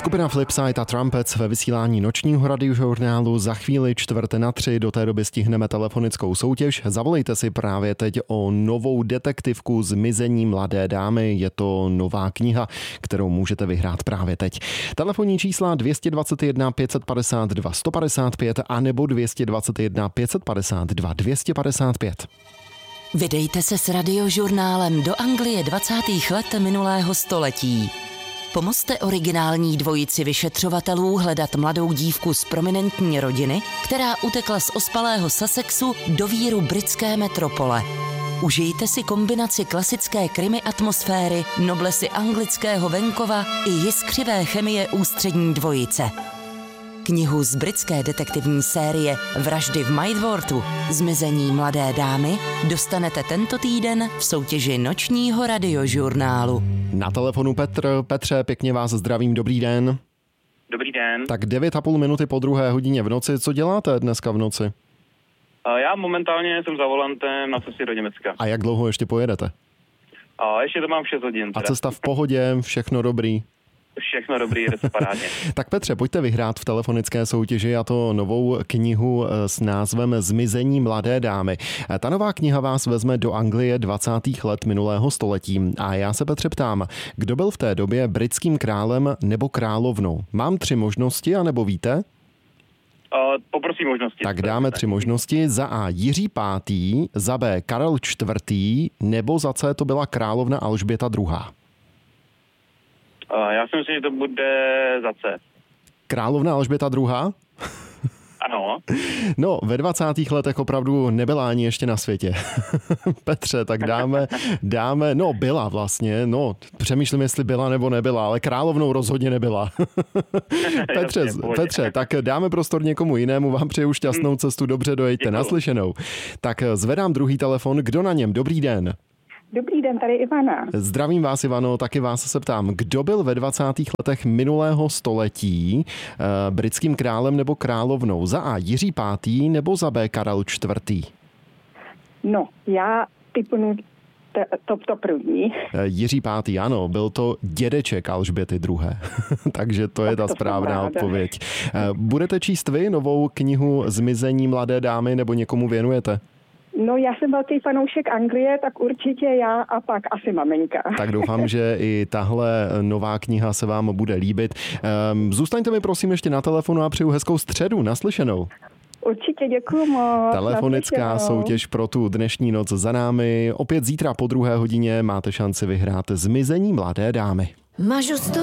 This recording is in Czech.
Skupina Flipside a Trumpets ve vysílání nočního radiožurnálu. Za chvíli 2:45, do té doby stihneme telefonickou soutěž. Zavolejte si právě teď o novou detektivku Zmizení mladé dámy. Je to nová kniha, kterou můžete vyhrát právě teď. Telefonní čísla 221 552 155 a nebo 221 552 255. Vydejte se s radiožurnálem do Anglie 20. let minulého století. Pomozte originální dvojici vyšetřovatelů hledat mladou dívku z prominentní rodiny, která utekla z ospalého Sussexu do víru britské metropole. Užijte si kombinaci klasické krimi atmosféry, noblesy anglického venkova i jiskřivé chemie ústřední dvojice. Knihu z britské detektivní série Vraždy v Maidworthu, Zmizení mladé dámy dostanete tento týden v soutěži nočního radiožurnálu. Na telefonu Petr. Petře, pěkně vás zdravím, dobrý den. Dobrý den. Tak 9,5 minuty po 2:00 v noci. Co děláte dneska v noci? Já momentálně jsem za volantem na cestě do Německa. A jak dlouho ještě pojedete? Ještě to mám 6 hodin. A cesta v pohodě, všechno dobrý? Všechno dobrý, jde se parádně. Tak Petře, pojďte vyhrát v telefonické soutěži, a to novou knihu s názvem Zmizení mladé dámy. Ta nová kniha vás vezme do Anglie 20. let minulého století. A já se, Petře, ptám, kdo byl v té době britským králem nebo královnou? Mám 3 možnosti, anebo víte? Poprosím možnosti. Tak dáme 3 možnosti. Za A Jiří V., za B Karel IV., nebo za C to byla královna Alžběta II. Já si myslím, že to bude za C. Královna Alžběta II.? Ano. No, ve 20. letech opravdu nebyla ani ještě na světě. Petře, tak dáme, no byla vlastně, no přemýšlím, jestli byla nebo nebyla, ale královnou rozhodně nebyla. Petře, tak dáme prostor někomu jinému, vám přeju šťastnou cestu, dobře dojeďte, naslyšenou. Tak zvedám druhý telefon, kdo na něm, dobrý den. Dobrý den, tady Ivana. Zdravím vás, Ivano, taky vás se ptám, kdo byl ve 20. letech minulého století britským králem nebo královnou? Za A Jiří V. nebo za B Karel IV.? No, já typnu to první. Jiří V. ano, byl to dědeček Alžběty II. Takže to je ta správná odpověď. Budete číst vy novou knihu Zmizení mladé dámy nebo někomu věnujete? No, já jsem velký fanoušek Anglie, tak určitě já a pak asi maminka. Tak doufám, že i tahle nová kniha se vám bude líbit. Zůstaňte mi prosím ještě na telefonu a přeju hezkou středu. Naslyšenou. Určitě, děkuju moc. Telefonická soutěž pro tu dnešní noc za námi. Opět zítra po 2:00 máte šanci vyhrát Zmizení mladé dámy.